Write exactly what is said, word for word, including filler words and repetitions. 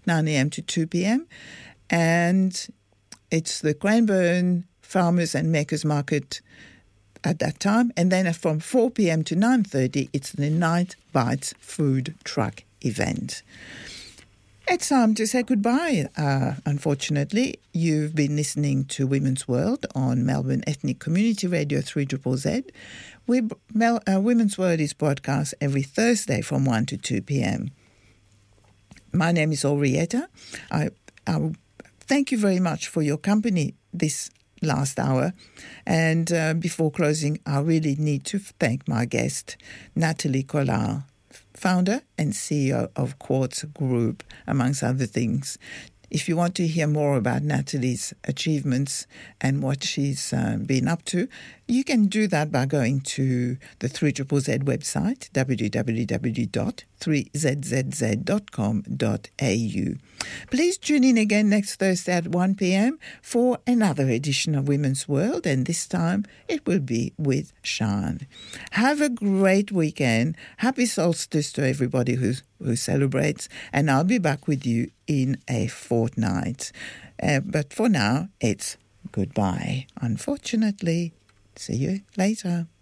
nine a.m. to two p.m. And it's the Cranbourne Farmers and Makers Market at that time. And then from four p.m. to nine thirty, it's the Night Bites food truck event. It's time to say goodbye. Uh, unfortunately, you've been listening to Women's World on Melbourne Ethnic Community Radio three Z Z Z. We, Mel, uh, Women's World is broadcast every Thursday from one to two p.m. My name is Henrietta. I, I thank you very much for your company this last hour. And uh, before closing, I really need to thank my guest, Nathalie Collard, founder and C E O of Quartz Group, amongst other things. If you want to hear more about Nathalie's achievements and what she's uh, been up to, you can do that by going to the three Z Z Z website, w w w dot three z z z dot com dot a u. Please tune in again next Thursday at one p.m. for another edition of Women's World, and this time it will be with Sian. Have a great weekend. Happy solstice to everybody who, who celebrates, and I'll be back with you in a fortnight. Uh, but for now, it's goodbye, unfortunately. See you later.